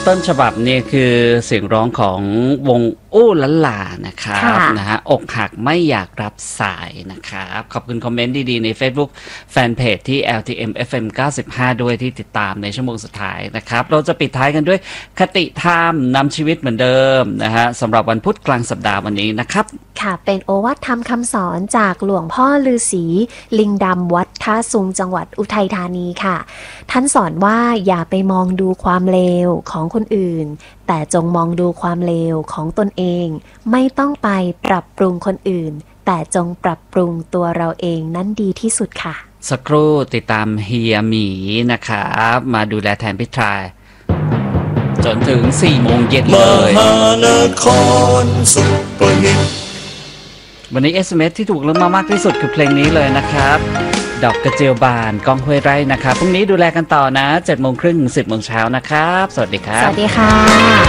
ต้นฉบับนี่คือเสียงร้องของวงอู้ละลานะครับนะฮะอกหักไม่อยากรับสายนะครับขอบคุณคอมเมนต์ดีๆใน Facebook แฟนเพจที่ LTM FM 95 ด้วยที่ติดตามในชั่วโมงสุดท้ายนะครับเราจะปิดท้ายกันด้วยคติธรรมนำชีวิตเหมือนเดิมนะฮะสำหรับวันพุธกลางสัปดาห์วันนี้นะครับค่ะเป็นโอวาทธรรมคำสอนจากหลวงพ่อฤาษีลิงดำวัดท่าซุงจังหวัดอุทัยธานีค่ะท่านสอนว่าอย่าไปมองดูความเลวของคนอื่นแต่จงมองดูความเลวของตนเองไม่ต้องไปปรับปรุงคนอื่นแต่จงปรับปรุงตัวเราเองนั้นดีที่สุดค่ะสักครู่ติดตามเฮียหมีนะครับมาดูแลแทนพิทรายจนถึง 4 โมงเย็นเลยมหานครสุปนิตวันนี้ SMS ที่ถูกเลือกมามากที่สุดคือเพลงนี้เลยนะครับดอกกระเจียวบานก้องห้วยไร่นะครับพรุ่งนี้ดูแลกันต่อนะ 7:30 ถึง 10 โมงเช้านะครับสวัสดีครับสวัสดีค่ะ